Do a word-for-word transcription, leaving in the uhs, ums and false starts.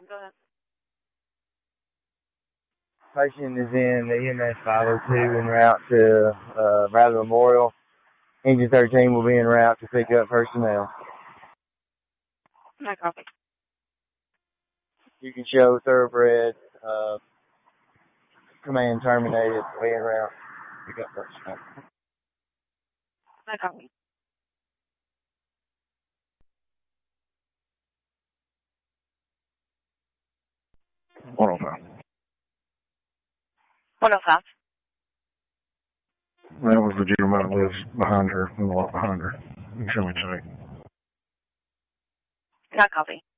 Go ahead. Patient is in the E M S five oh two en route to uh, Bradley Memorial. Engine thirteen will be en route to pick up personnel. I copy. You can show thoroughbred, uh, command terminated, be en route to pick up personnel. I copy. one oh five. one oh five. That was the gentleman that lives behind her, in the lot behind her. You can show me tonight. I copy.